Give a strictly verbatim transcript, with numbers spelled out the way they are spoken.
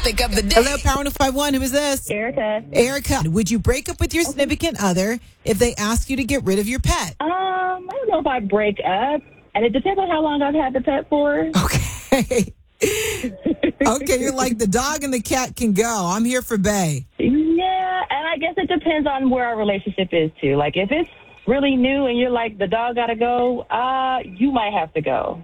topic of the day. Hello, Power one oh five one. Who is this? Erica. Erica. Would you break up with your significant other if they ask you to get rid of your pet? Um, I don't know if I break up, and it depends on how long I've had the pet for. Okay. Okay, you're like the dog and the cat can go. I'm here for Bay. Yeah, and I guess it depends on where our relationship is too. Like if it's really new and you're like the dog gotta go, uh, you might have to go.